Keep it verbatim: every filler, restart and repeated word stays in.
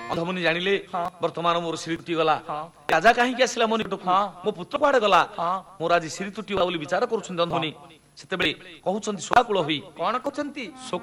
ଅନ୍ଧମୁନି ଜାଣିଲେ ବର୍ତ୍ତମାନ ମୋର ଶ୍ରୀ ତୁଟି ଗଲା, ରାଜା କାହିଁକି ଆସିଲା ମୋ ନିକଟକୁ, ମୋ ପୁତ୍ର କୁଆଡେ ଗଲା, ମୋର ଆଜି ଶ୍ରୀ ତୁଟି ବୋଲି ବିଚାର କରୁଛନ୍ତି ଅନ୍ଧମୁନି। ସେତେବେଳେ କହୁଛନ୍ତି ଶୋକାକୁଳ ହୋଇ, କଣ କହୁଛନ୍ତି?